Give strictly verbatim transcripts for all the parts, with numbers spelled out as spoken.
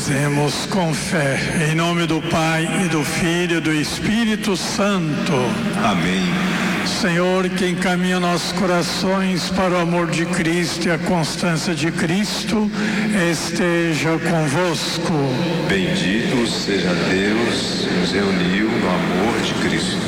Rezemos com fé, em nome do Pai e do Filho e do Espírito Santo. Amém. Senhor, que encaminha nossos corações para o amor de Cristo e a constância de Cristo, esteja convosco. Bendito seja Deus que nos reuniu no amor de Cristo.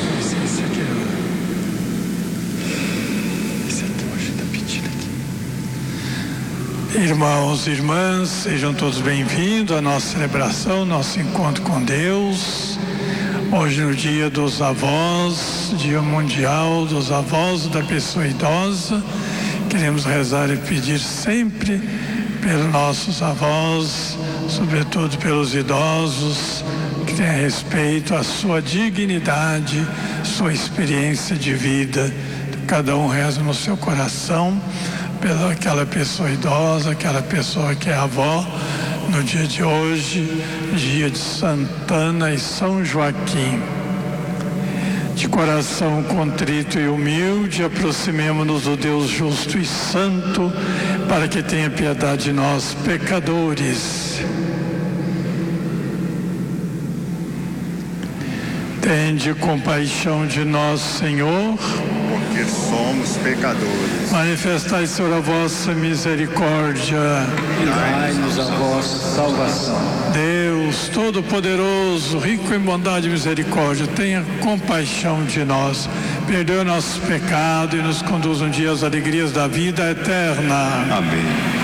Irmãos e irmãs, sejam todos bem-vindos à nossa celebração, nosso encontro com Deus. Hoje, no Dia dos Avós, Dia Mundial dos Avós da Pessoa Idosa, queremos rezar e pedir sempre pelos nossos avós, sobretudo pelos idosos, que tenham respeito à sua dignidade, sua experiência de vida. Cada um reza no seu coração pela aquela pessoa idosa, aquela pessoa que é avó. No dia de hoje, dia de Santana e São Joaquim. De coração contrito e humilde, aproximemo-nos do Deus justo e santo, para que tenha piedade de nós, pecadores. Tende compaixão de nós, Senhor, porque somos pecadores. Manifestai, Senhor, a vossa misericórdia e dai-nos a vossa salvação. Deus Todo-Poderoso, rico em bondade e misericórdia, tenha compaixão de nós, perdoe nossos pecados e nos conduz um dia às alegrias da vida eterna. Amém.